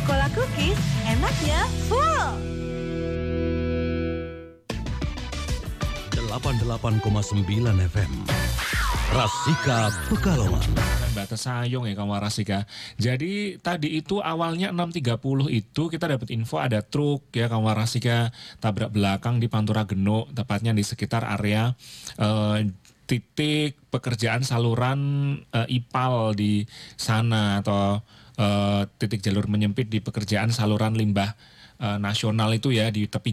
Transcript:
Sekolah Cookies, enaknya full. 88,9 FM Rasika Pekalongan. Batas Sayong ya kamu Rasika. Jadi tadi itu awalnya 6.30 itu kita dapat info ada truk ya kamu Rasika tabrak belakang di Pantura Geno, tepatnya di sekitar area titik pekerjaan saluran IPAL di sana atau titik jalur menyempit di pekerjaan saluran limbah nasional itu ya di tepi